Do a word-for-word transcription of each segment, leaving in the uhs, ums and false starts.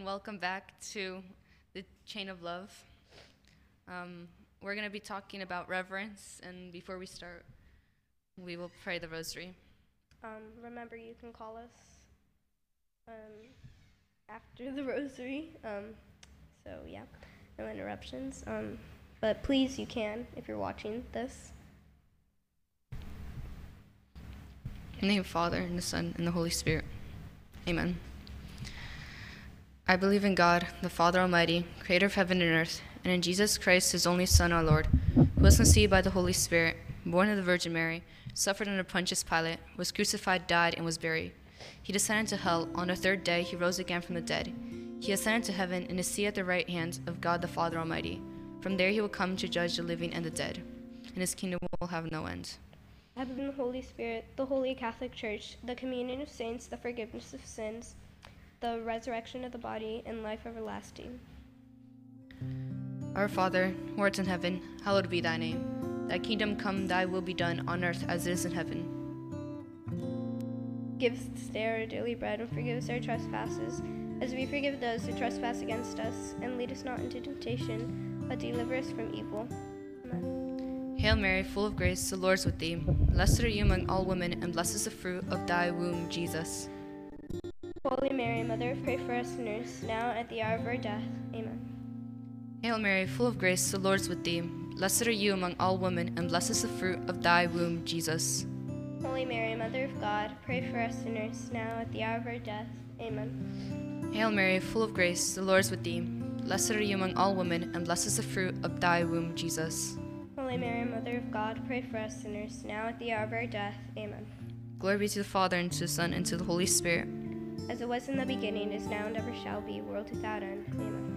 welcome back to the Chain of Love. Um, we're going to be talking about reverence, and before we start, we will pray the rosary. Um, remember, you can call us um, after the rosary. Um, so, yeah, no interruptions. Um, but please, you can if you're watching this. In the name of the Father, and the Son, and the Holy Spirit. Amen. I believe in God, the Father Almighty, creator of heaven and earth, and in Jesus Christ, his only Son, our Lord, who was conceived by the Holy Spirit, born of the Virgin Mary, suffered under Pontius Pilate, was crucified, died, and was buried. He descended to hell. On the third day, he rose again from the dead. He ascended to heaven and is seated at the right hand of God, the Father Almighty. From there he will come to judge the living and the dead, and his kingdom will have no end. I believe in the Holy Spirit, the Holy Catholic Church, the communion of saints, the forgiveness of sins, the resurrection of the body, and life everlasting. Our Father, who art in heaven, hallowed be thy name. Thy kingdom come, thy will be done, on earth as it is in heaven. Give us this day our daily bread, and forgive us our trespasses, as we forgive those who trespass against us. And lead us not into temptation, but deliver us from evil. Amen. Hail Mary, full of grace, the Lord is with thee. Blessed are you among all women, and blessed is the fruit of thy womb, Jesus. Holy Mary, Mother, pray for us sinners, now and at the hour of our death. Amen. Hail Mary, full of grace, the Lord is with thee. Blessed are you among all women, and blessed is the fruit of thy womb, Jesus. Holy Mary, Mother of God, pray for us sinners, now at the hour of our death. Amen. Hail Mary, full of grace, the Lord is with thee. Blessed are you among all women, and blessed is the fruit of thy womb, Jesus. Holy Mary, Mother of God, pray for us sinners, now at the hour of our death. Amen. Glory be to the Father, and to the Son, and to the Holy Spirit. As it was in the beginning, is now, and ever shall be, world without end. Amen.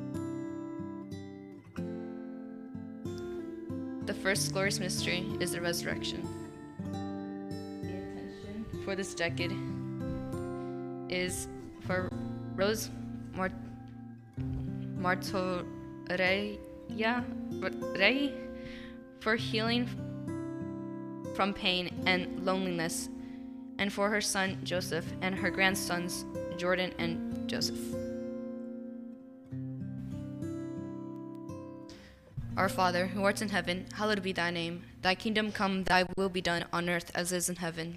The first glorious mystery is the resurrection. The intention for this decade is for Rose Mart- Martoreya Rey for healing from pain and loneliness, and for her son Joseph and her grandsons Jordan and Joseph. Our Father, who art in heaven, hallowed be thy name. Thy kingdom come, thy will be done on earth as it is in heaven.